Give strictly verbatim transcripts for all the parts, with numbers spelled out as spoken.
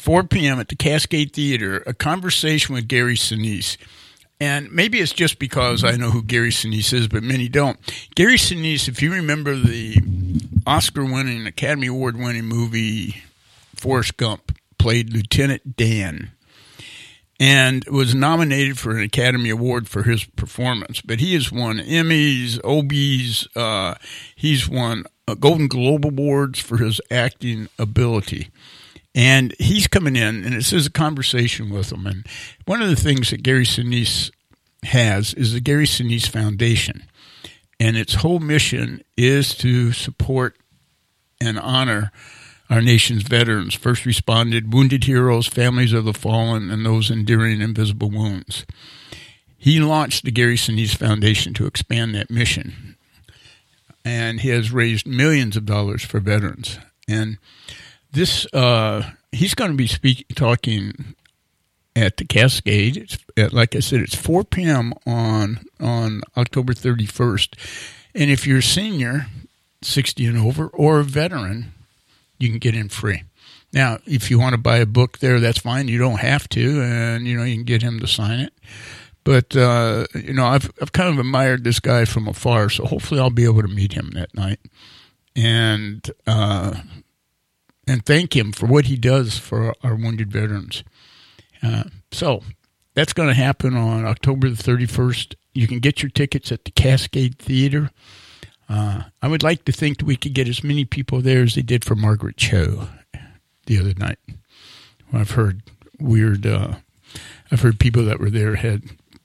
four p.m. at the Cascade Theater, a conversation with Gary Sinise. And maybe it's just because I know who Gary Sinise is, but many don't. Gary Sinise, if you remember the Oscar-winning, Academy Award-winning movie Forrest Gump, played Lieutenant Dan and was nominated for an Academy Award for his performance. But he has won Emmys, Obies, uh, he's won uh, Golden Globe Awards for his acting ability. And he's coming in, and it says a conversation with him. And one of the things that Gary Sinise has is the Gary Sinise Foundation. And its whole mission is to support and honor our nation's veterans, first responded, wounded heroes, families of the fallen, and those enduring invisible wounds. He launched the Gary Sinise Foundation to expand that mission. And he has raised millions of dollars for veterans. And This uh, he's going to be speak, talking at the Cascade. It's, at, like I said, it's four p.m. on on October thirty-first. And if you're a senior, sixty and over, or a veteran, you can get in free. Now, if you want to buy a book there, that's fine. You don't have to, and you know you can get him to sign it. But uh, you know, I've I've kind of admired this guy from afar, so hopefully I'll be able to meet him that night. And uh And thank him for what he does for our wounded veterans. Uh, so that's going to happen on October the thirty-first. You can get your tickets at the Cascade Theater. Uh, I would like to think that we could get as many people there as they did for Margaret Cho the other night. Well, I've heard weird. Uh, I've heard people that were there had,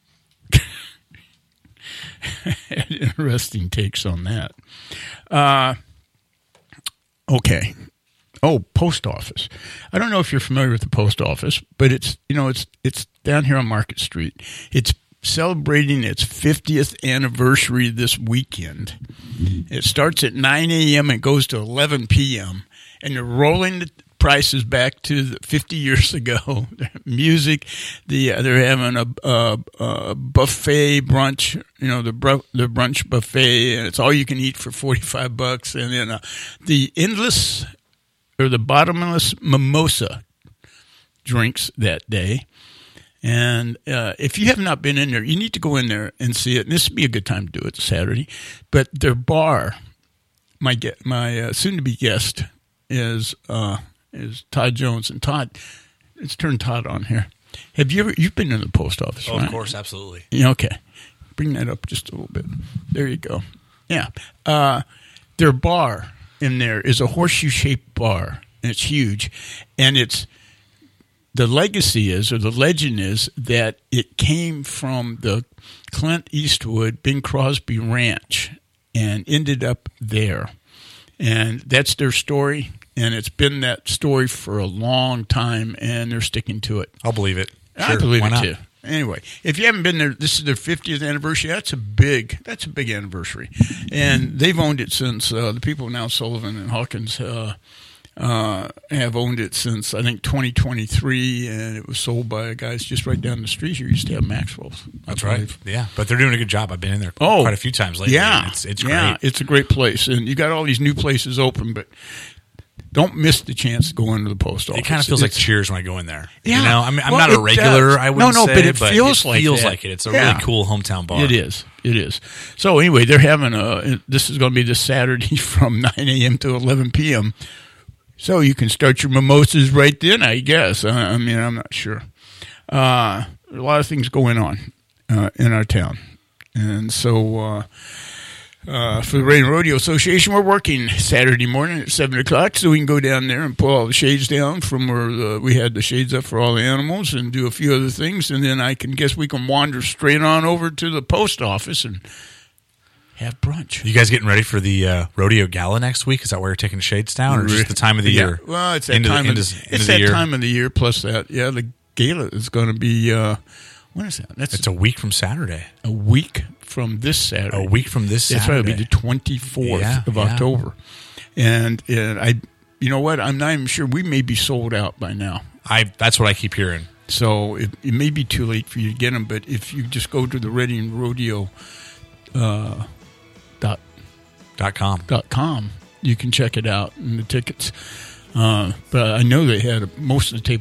had interesting takes on that. Uh, okay. Oh, post office. I don't know if you're familiar with the post office, but it's, you know, it's it's down here on Market Street. It's celebrating its fiftieth anniversary this weekend. It starts at nine a.m. and goes to eleven p.m. And they're rolling the prices back to the fifty years ago. Music, the uh, they're having a, a, a buffet brunch, you know, the br- the brunch buffet, and it's all you can eat for forty-five bucks. And then uh, the endless... or the bottomless mimosa drinks that day. And uh, if you have not been in there, you need to go in there and see it. And this would be a good time to do it Saturday. But their bar, my get, my uh, soon-to-be guest is uh, is Todd Jones. And Todd, let's turn Todd on here. Have you ever, you've been in the post office, oh, right? Of course, absolutely. Yeah, okay. Bring that up just a little bit. There you go. Yeah. Uh, their bar in there is a horseshoe-shaped bar, and it's huge. And it's the legacy is, or the legend is, that it came from the Clint Eastwood, Bing Crosby Ranch and ended up there. And that's their story, and it's been that story for a long time, and they're sticking to it. I'll believe it. I Sure, believe why it, not? too. Anyway, if you haven't been there, this is their fiftieth anniversary. That's a big, that's a big anniversary, and they've owned it since uh, the people now, Sullivan and Hawkins, uh, uh, have owned it since I think twenty twenty-three, and it was sold by guys just right down the street here. Used to have Maxwell's. That's right. Yeah, but they're doing a good job. I've been in there Oh, quite a few times lately. Yeah, it's it's yeah, great. it's a great place, and you got all these new places open, but don't miss the chance to go into the post office. It kind of feels It's- like Cheers when I go in there. Yeah. You know, I mean, I'm Well, not a it regular, does. I No, wouldn't no, say, but it feels like feels that. like it. It's a Yeah. really cool hometown bar. It is. It is. So anyway, they're having a. This is going to be this Saturday from nine a.m. to eleven p.m. So you can start your mimosas right then, I guess. I, I mean, I'm not sure. Uh, a lot of things going on uh, in our town, and so uh, uh, for the Radio Rodeo Association, we're working Saturday morning at seven o'clock, so we can go down there and pull all the shades down from where the, we had the shades up for all the animals, and do a few other things, and then I can guess we can wander straight on over to the post office and have brunch. You guys getting ready for the uh, rodeo gala next week? Is that why you're taking shades down, or just the time of the Yeah. year? Well, it's that Into the- time. into- of, into it's the that year. time of the year. Plus that, yeah, the gala is going to be. Uh, when is that? That's It's a week from Saturday. a week from this Saturday. A week from this That's right. It'll be Saturday. the twenty-fourth Yeah, of yeah. October, and and I, you know what? I'm not even sure. We may be sold out by now. I that's what I keep hearing. So it, it may be too late for you to get them. But if you just go to the Reading Rodeo. Uh, dot Dot com. dot com, you can check it out and the tickets. Uh, but I know they had most of the tables